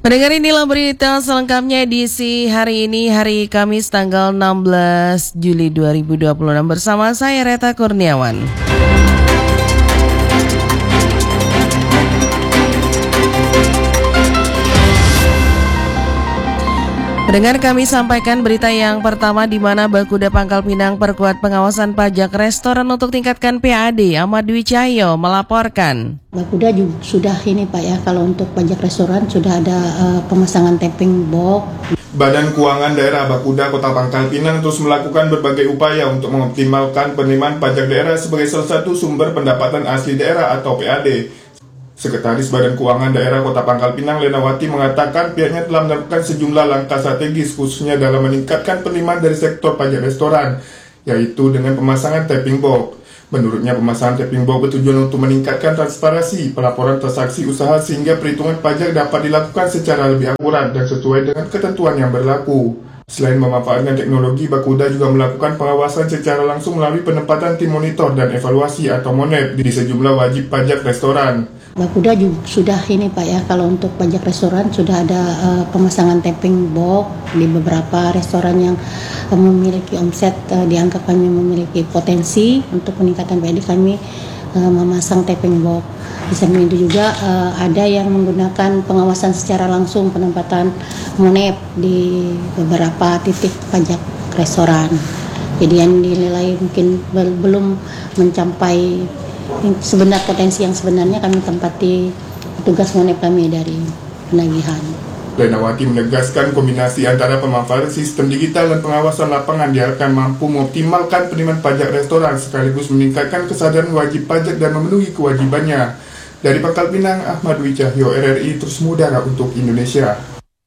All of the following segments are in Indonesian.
Pendengar, inilah berita selengkapnya edisi hari ini, hari Kamis tanggal 16 Juli 2026 bersama saya Reta Kurniawan. Pendengar, kami sampaikan berita yang pertama di mana Bakuda Pangkal Pinang perkuat pengawasan pajak restoran untuk tingkatkan PAD. Ahmad Dwi Cahyo melaporkan. Bakuda juga sudah ini Pak ya, kalau untuk pajak restoran sudah ada pemasangan tapping box. Badan Keuangan Daerah Bakuda Kota Pangkal Pinang terus melakukan berbagai upaya untuk mengoptimalkan penerimaan pajak daerah sebagai salah satu sumber pendapatan asli daerah atau PAD. Sekretaris Badan Keuangan Daerah Kota Pangkal Pinang, Lenawati, mengatakan pihaknya telah melakukan sejumlah langkah strategis khususnya dalam meningkatkan penerimaan dari sektor pajak restoran, yaitu dengan pemasangan tapping box. Menurutnya, pemasangan tapping box bertujuan untuk meningkatkan transparansi pelaporan transaksi usaha sehingga perhitungan pajak dapat dilakukan secara lebih akurat dan sesuai dengan ketentuan yang berlaku. Selain memanfaatkan teknologi, Bakuda juga melakukan pengawasan secara langsung melalui penempatan tim monitor dan evaluasi atau MONEP di sejumlah wajib pajak restoran. Bakuda juga sudah ini Pak ya, kalau untuk pajak restoran sudah ada pemasangan tapping box di beberapa restoran yang memiliki omset dianggap kami memiliki potensi untuk peningkatan PAD, kami memasang tapping box. Di samping itu juga ada yang menggunakan pengawasan secara langsung penempatan MONEP di beberapa titik pajak restoran. Jadi yang dinilai mungkin belum mencapai sebenar potensi yang sebenarnya, kami tempati tugas MONEP kami dari penagihan. Lenawati menegaskan kombinasi antara pemanfaatan sistem digital dan pengawasan lapangan diharapkan mampu mengoptimalkan penerimaan pajak restoran sekaligus meningkatkan kesadaran wajib pajak dan memenuhi kewajibannya. Dari Pangkal Pinang, Ahmad Dwi Cahyo, RRI terus mengudara untuk Indonesia.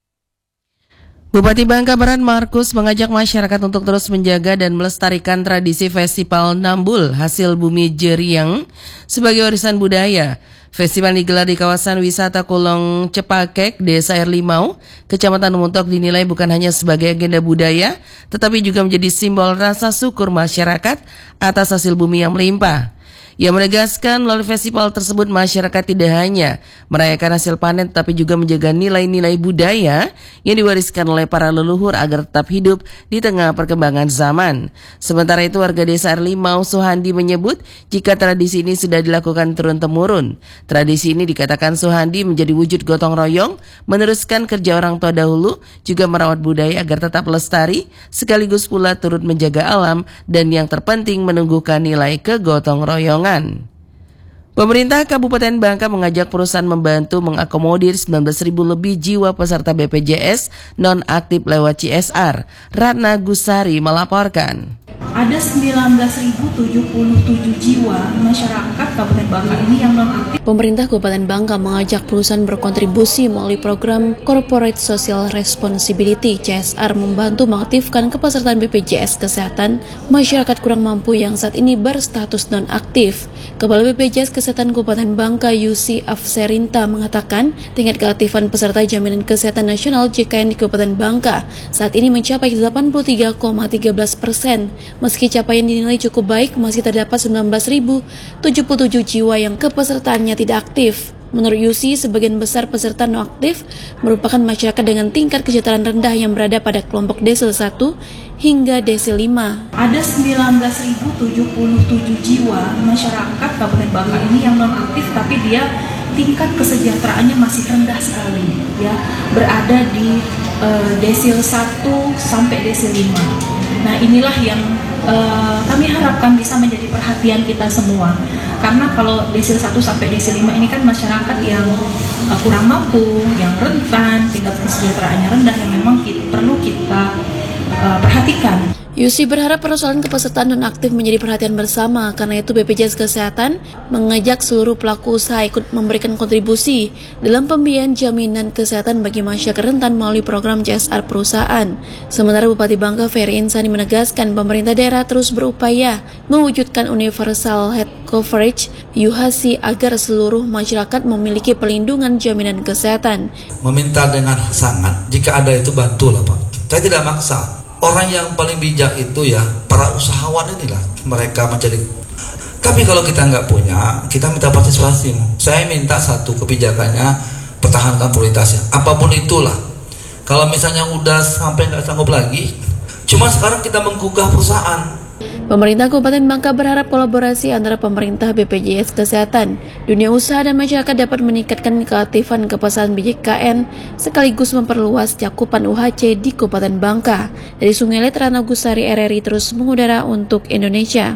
Bupati Bangka Barat Markus mengajak masyarakat untuk terus menjaga dan melestarikan tradisi Festival Nambul hasil bumi Jeriang sebagai warisan budaya. Festival digelar di kawasan wisata Kulong Cepakek, Desa Air Limau, Kecamatan Muntok, dinilai bukan hanya sebagai agenda budaya, tetapi juga menjadi simbol rasa syukur masyarakat atas hasil bumi yang melimpah. Ia menegaskan melalui festival tersebut masyarakat tidak hanya merayakan hasil panen tetapi juga menjaga nilai-nilai budaya yang diwariskan oleh para leluhur agar tetap hidup di tengah perkembangan zaman. Sementara itu warga desa Air Limau, Suhandi, menyebut jika tradisi ini sudah dilakukan turun-temurun. Tradisi ini dikatakan Suhandi menjadi wujud gotong royong, meneruskan kerja orang tua dahulu, juga merawat budaya agar tetap lestari, sekaligus pula turut menjaga alam dan yang terpenting menumbuhkan nilai kegotong royongan. Pemerintah Kabupaten Bangka mengajak perusahaan membantu mengakomodir 19.000 lebih jiwa peserta BPJS non-aktif lewat CSR. Ratna Gusari melaporkan. Ada 19.077 jiwa masyarakat Kabupaten Bangka ini yang non-aktif. Pemerintah Kabupaten Bangka mengajak perusahaan berkontribusi melalui program Corporate Social Responsibility (CSR) membantu mengaktifkan kepesertaan BPJS Kesehatan masyarakat kurang mampu yang saat ini berstatus non-aktif. Kepala BPJS Kesehatan Kabupaten Bangka, Yusi Afserinta, mengatakan tingkat keaktifan peserta Jaminan Kesehatan Nasional JKN di Kabupaten Bangka saat ini mencapai 83,13%. Meski capaian dinilai cukup baik, masih terdapat 19.077 jiwa yang kepesertaannya tidak aktif. Menurut Yusi, sebagian besar peserta non aktif merupakan masyarakat dengan tingkat kesejahteraan rendah yang berada pada kelompok desil 1 hingga desil 5. Ada 19.077 jiwa masyarakat Kabupaten Bangka ini yang non aktif, tapi dia tingkat kesejahteraannya masih rendah sekali, ya, berada di desil 1 sampai desil 5. Nah, inilah yang kami harapkan bisa menjadi perhatian kita semua. Karena kalau desil 1 sampai desil 5 ini kan masyarakat yang kurang mampu, yang rentan, tingkat kesejahteraannya rendah, yang memang perlu kita perhatikan. Yusi berharap persoalan kepesertaan non-aktif menjadi perhatian bersama, karena itu BPJS Kesehatan mengajak seluruh pelaku usaha ikut memberikan kontribusi dalam pembiayaan jaminan kesehatan bagi masyarakat rentan melalui program CSR perusahaan. Sementara Bupati Bangka Ferry Insani menegaskan pemerintah daerah terus berupaya mewujudkan universal health coverage (UHC) agar seluruh masyarakat memiliki pelindungan jaminan kesehatan. Meminta dengan sangat, jika ada itu bantulah Pak. Saya tidak maksa. Orang yang paling bijak itu ya para usahawan inilah, mereka menjadi. Tapi kalau kita nggak punya, kita minta partisipasi. Saya minta satu kebijakannya, pertahankan prioritasnya, apapun itulah. Kalau misalnya udah sampai nggak sanggup lagi, cuma sekarang kita menggugah perusahaan. Pemerintah Kabupaten Bangka berharap kolaborasi antara pemerintah, BPJS Kesehatan, dunia usaha dan masyarakat dapat meningkatkan keaktifan kepesanan BJKN sekaligus memperluas cakupan UHC di Kabupaten Bangka. Dari Sungai Let, Rana Gusari, RRI terus mengudara untuk Indonesia.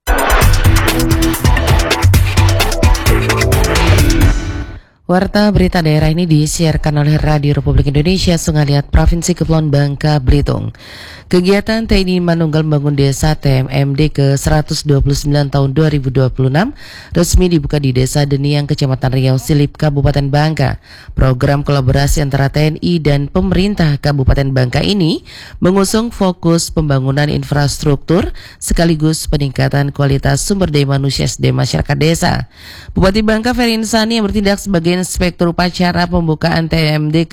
Warta berita daerah ini disiarkan oleh Radio Republik Indonesia Sungai Liat Provinsi Kepulauan Bangka Belitung. Kegiatan TNI Manunggal Membangun Desa TMMD ke-129 tahun 2026 resmi dibuka di Desa Deniang, Kecamatan Riau Silip, Kabupaten Bangka. Program kolaborasi antara TNI dan pemerintah Kabupaten Bangka ini mengusung fokus pembangunan infrastruktur sekaligus peningkatan kualitas sumber daya manusia SDM masyarakat desa. Bupati Bangka Ferry Insani yang bertindak sebagai Inspektur Upacara Pembukaan TMMD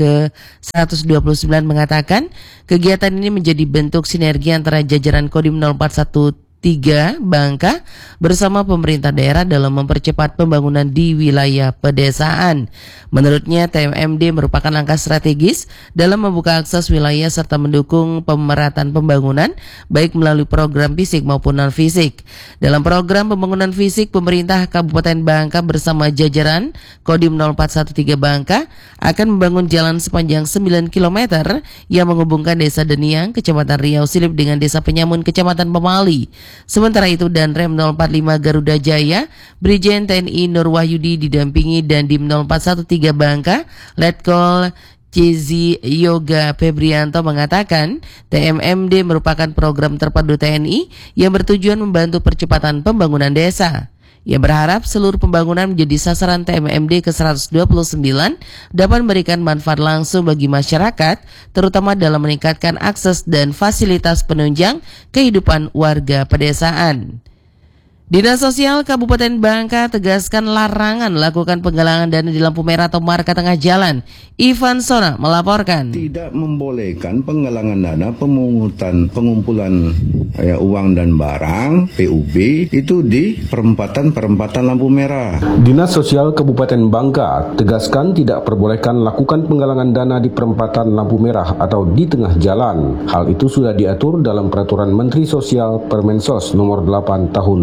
ke-129 mengatakan kegiatan ini menjadi bentuk sinergi antara jajaran Kodim 0413 Bangka bersama pemerintah daerah dalam mempercepat pembangunan di wilayah pedesaan. Menurutnya, TMMD merupakan langkah strategis dalam membuka akses wilayah serta mendukung pemerataan pembangunan baik melalui program fisik maupun non-fisik. Dalam program pembangunan fisik, pemerintah Kabupaten Bangka bersama jajaran Kodim 0413 Bangka akan membangun jalan sepanjang 9 km yang menghubungkan Desa Deniang, Kecamatan Riau Silip dengan Desa Penyamun, Kecamatan Pemali. Sementara itu, Danrem 045 Garuda Jaya, Brigjen TNI Nur Wahyudi didampingi Dandim 0413 Bangka, Letkol Cizi Yoga Febrianto mengatakan TMMD merupakan program terpadu TNI yang bertujuan membantu percepatan pembangunan desa. Ia berharap seluruh pembangunan menjadi sasaran TMMD ke-129 dapat memberikan manfaat langsung bagi masyarakat, terutama dalam meningkatkan akses dan fasilitas penunjang kehidupan warga pedesaan. Dinas Sosial Kabupaten Bangka tegaskan larangan melakukan penggalangan dana di lampu merah atau marka tengah jalan. Ivan Sona melaporkan. Tidak membolehkan penggalangan dana, pengumpulan uang dan barang (PUB) itu di perempatan lampu merah. Dinas Sosial Kabupaten Bangka tegaskan tidak perbolehkan lakukan penggalangan dana di perempatan lampu merah atau di tengah jalan. Hal itu sudah diatur dalam Peraturan Menteri Sosial Permensos Nomor 8 Tahun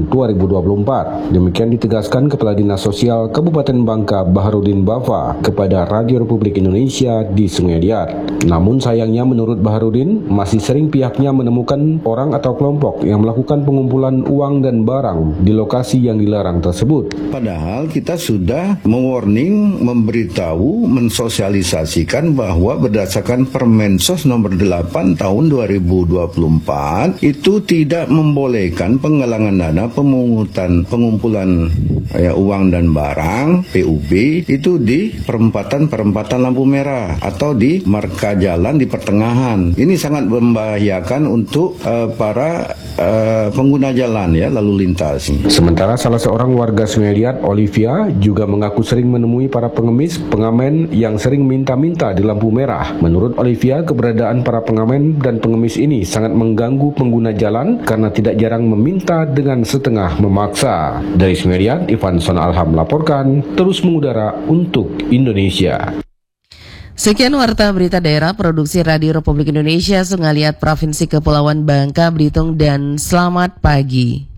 2024. Demikian ditegaskan Kepala Dinas Sosial Kabupaten Bangka Baharudin Bafa kepada Radio Republik Indonesia di Sungai Liat. Namun sayangnya menurut Baharudin masih sering pihaknya menemukan orang atau kelompok yang melakukan pengumpulan uang dan barang di lokasi yang dilarang tersebut. Padahal kita sudah mewarning, memberitahu, mensosialisasikan bahwa berdasarkan Permensos Nomor 8 Tahun 2024 itu tidak membolehkan penggalangan dana, pengumpulan uang dan barang (PUB) itu di perempatan lampu merah atau di marka jalan di pertengahan. Ini sangat membahayakan untuk para pengguna jalan lalu lintas. Sementara salah seorang warga Sungai Liat, Olivia, juga mengaku sering menemui para pengamen yang sering minta-minta di lampu merah. Menurut Olivia, keberadaan para pengamen dan pengemis ini sangat mengganggu pengguna jalan karena tidak jarang meminta dengan setengah memaksa. Dari Sungai Liat, Ivan Son Alham melaporkan, terus mengudara untuk Indonesia. Sekian warta berita daerah produksi Radio Republik Indonesia Sungai Liat Provinsi Kepulauan Bangka Belitung dan selamat pagi.